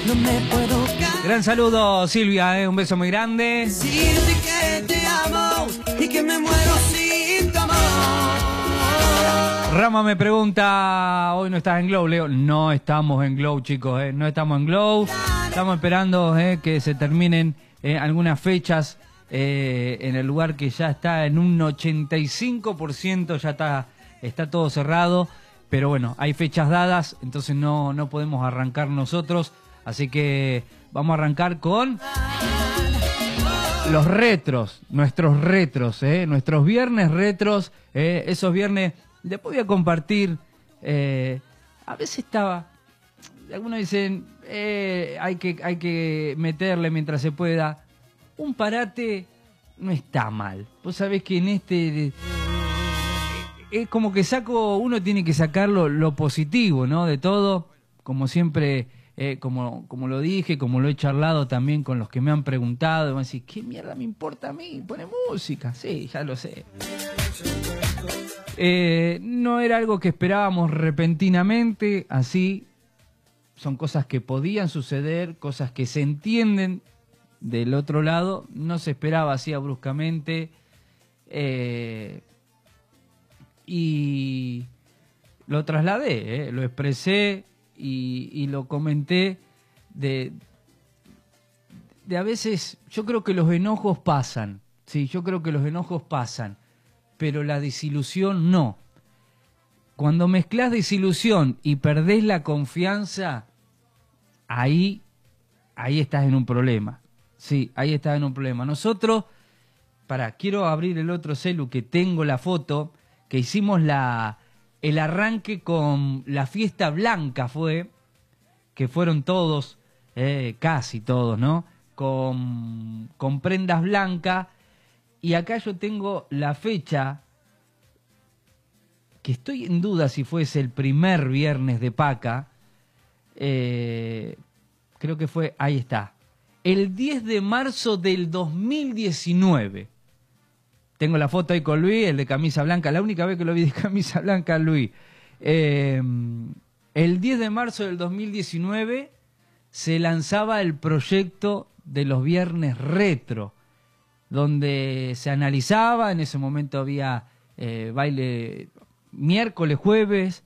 no me puedo callar. Gran saludo, Silvia, un beso muy grande. Decirte que te amo y que me muero sin tu amor. Rama me pregunta, hoy no estás en Glow, Leo. No estamos en Glow, chicos, no estamos en Glow. Estamos esperando que se terminen algunas fechas en el lugar que ya está en un 85%, ya está todo cerrado. Pero bueno, hay fechas dadas, entonces no podemos arrancar nosotros. Así que vamos a arrancar con los retros, nuestros retros, nuestros viernes retros, esos viernes. Después voy a compartir, a veces algunos dicen, hay que meterle mientras se pueda. Un parate no está mal. Vos sabés que en es como que uno tiene que sacar lo positivo, ¿no? De todo, como siempre, como lo dije, como lo he charlado también con los que me han preguntado. Me van a decir, ¿qué mierda me importa a mí? Pone música. Sí, ya lo sé. No era algo que esperábamos repentinamente, así. Son cosas que podían suceder, cosas que se entienden del otro lado. No se esperaba así bruscamente. Y lo trasladé, lo expresé y lo comenté de a veces. Yo creo que los enojos pasan, sí, yo creo que los enojos pasan, pero la desilusión no. Cuando mezclás desilusión y perdés la confianza, ahí estás en un problema. Sí, ahí estás en un problema. Nosotros, quiero abrir el otro celu que tengo la foto, que hicimos el arranque con la fiesta blanca, que fueron todos, casi todos, ¿no? Con prendas blancas. Y acá yo tengo la fecha, que estoy en duda si fuese el primer viernes de Paca. Creo que fue, ahí está, el 10 de marzo del 2019. Tengo la foto ahí con Luis, el de camisa blanca. La única vez que lo vi de camisa blanca, Luis. El 10 de marzo del 2019 se lanzaba el proyecto de los viernes retro, donde se analizaba. En ese momento había baile miércoles, jueves,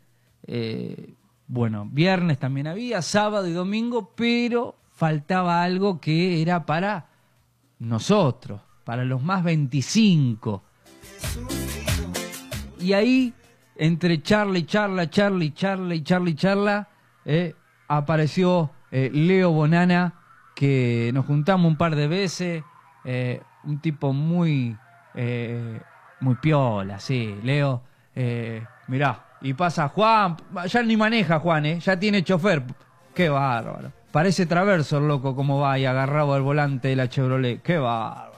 viernes también había, sábado y domingo, pero faltaba algo que era para nosotros, para los más 25. Y ahí, entre charla, apareció Leo Bonana, que nos juntamos un par de veces. Un tipo muy piola, sí, Leo. Mirá, y pasa Juan, ya ni maneja Juan, ya tiene chofer. Qué bárbaro. Parece Traverso el loco como va y agarrado al volante de la Chevrolet. Qué bárbaro.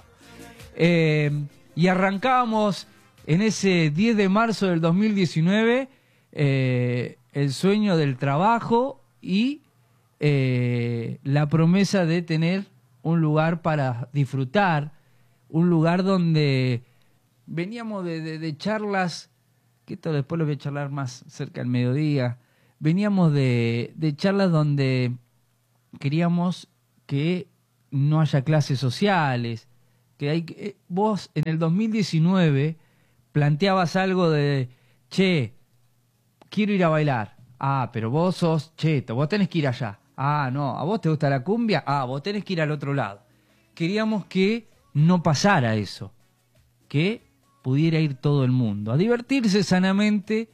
Y arrancábamos en ese 10 de marzo del 2019 el sueño del trabajo y la promesa de tener un lugar para disfrutar, un lugar donde veníamos de charlas, que esto después lo voy a charlar más cerca del mediodía. Veníamos de charlas donde queríamos que no haya clases sociales, vos en el 2019 planteabas algo de, che, quiero ir a bailar. Ah, pero vos sos cheto, vos tenés que ir allá. Ah, no, ¿a vos te gusta la cumbia? Ah, vos tenés que ir al otro lado. Queríamos que no pasara eso, que pudiera ir todo el mundo a divertirse sanamente,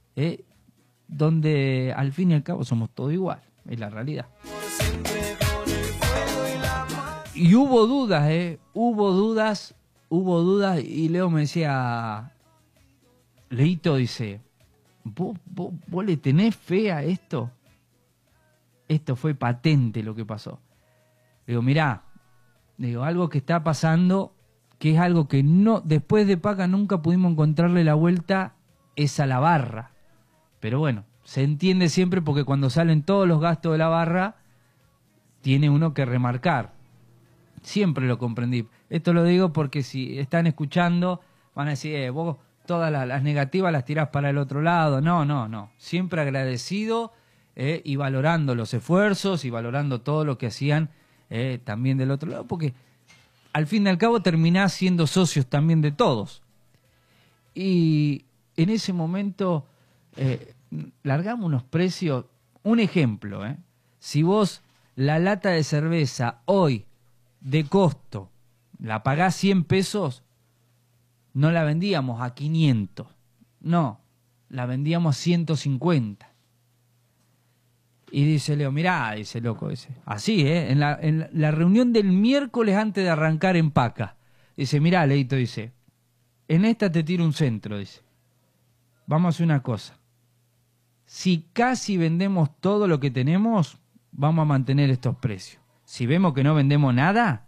donde al fin y al cabo somos todos igual, es la realidad. Y hubo dudas, hubo dudas, y Leo me decía, Leito, dice, ¿vos le tenés fe a esto? Esto fue patente lo que pasó. Digo, mirá, algo que está pasando, que es algo que no, después de Paca nunca pudimos encontrarle la vuelta, es a la barra. Pero bueno, se entiende siempre porque cuando salen todos los gastos de la barra, tiene uno que remarcar. Siempre lo comprendí. Esto lo digo porque si están escuchando, van a decir, vos todas las negativas las tirás para el otro lado. No. Siempre agradecido y valorando los esfuerzos y valorando todo lo que hacían también del otro lado, porque al fin y al cabo terminás siendo socios también de todos. Y en ese momento largamos unos precios, un ejemplo, si vos la lata de cerveza hoy de costo la pagás 100 pesos, no la vendíamos a 500, no, la vendíamos a 150. Y dice Leo, mirá, dice loco ese, así, en la reunión del miércoles antes de arrancar en Paca, dice, mirá, Leito, dice, en esta te tiro un centro, dice, vamos a hacer una cosa, si casi vendemos todo lo que tenemos, vamos a mantener estos precios. Si vemos que no vendemos nada,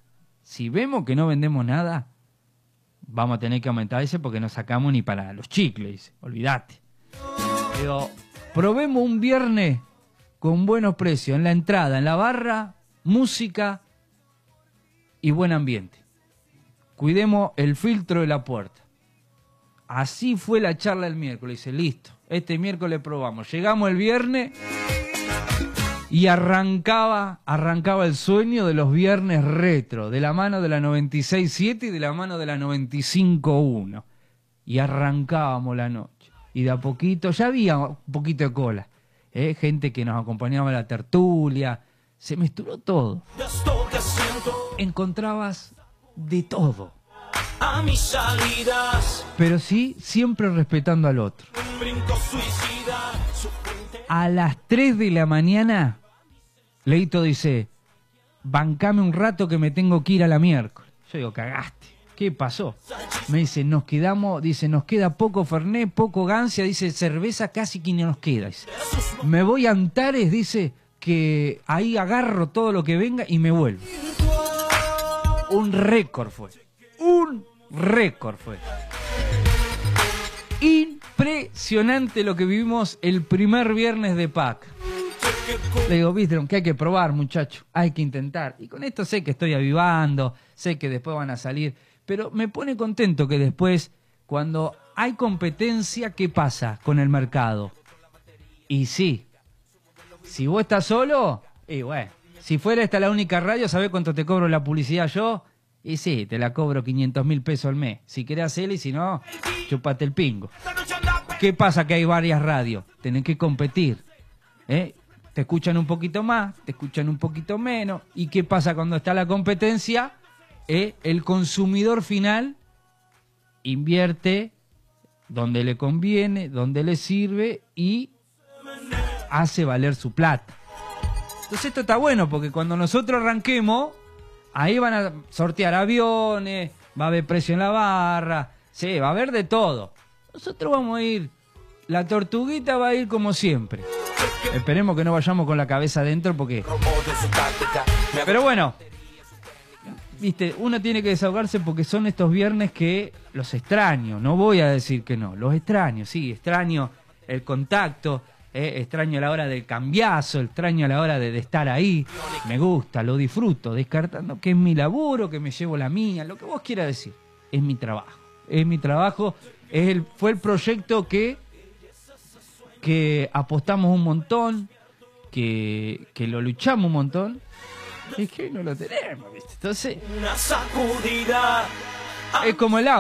vamos a tener que aumentar ese porque no sacamos ni para los chicles, dice, olvídate. Digo, probemos un viernes con buenos precios, en la entrada, en la barra, música y buen ambiente. Cuidemos el filtro de la puerta. Así fue la charla el miércoles. Dice, listo, este miércoles probamos. Llegamos el viernes y arrancaba el sueño de los viernes retro, de la mano de la 96.7 y de la mano de la 95.1. Y arrancábamos la noche. Y de a poquito, ya había un poquito de cola. Gente que nos acompañaba a la tertulia. Se mezcló todo. Encontrabas de todo. A mis salidas, pero sí, siempre respetando al otro. un brinco suicida, A las 3 de la mañana, Leito dice, bancame un rato que me tengo que ir a la miércoles. Yo digo, cagaste. ¿Qué pasó? Me dice, nos queda poco Fernet, poco Gancia, dice, cerveza casi que no nos queda. Dice, me voy a Antares, dice, que ahí agarro todo lo que venga y me vuelvo. Un récord fue. Impresionante lo que vivimos el primer viernes de PAC. Le digo, viste, que hay que probar, muchacho, hay que intentar. Y con esto sé que estoy avivando, sé que después van a salir, pero me pone contento que después, cuando hay competencia, ¿qué pasa con el mercado? Y sí, si vos estás solo, y bueno, si fuera esta la única radio, ¿sabés cuánto te cobro la publicidad yo? Y sí, te la cobro 500.000 pesos al mes. Si querés hacerla y si no, chupate el pingo. ¿Qué pasa? Que hay varias radios. Tenés que competir. Te escuchan un poquito más, te escuchan un poquito menos. ¿Y qué pasa cuando está la competencia? El consumidor final invierte donde le conviene, donde le sirve y hace valer su plata. Entonces esto está bueno porque cuando nosotros arranquemos, ahí van a sortear aviones, va a haber precio en la barra, sí, va a haber de todo. Nosotros vamos a ir, la tortuguita va a ir como siempre. Esperemos que no vayamos con la cabeza adentro porque... Pero bueno, viste, uno tiene que desahogarse porque son estos viernes que los extraño, no voy a decir que no, los extraño, sí, extraño el contacto, extraño a la hora del cambiazo, extraño a la hora de estar ahí, me gusta, lo disfruto, descartando que es mi laburo, que me llevo la mía, lo que vos quieras decir, es mi trabajo, fue el proyecto que apostamos un montón, que lo luchamos un montón, y que no lo tenemos, ¿viste? Entonces, una sacudida. es como el auto.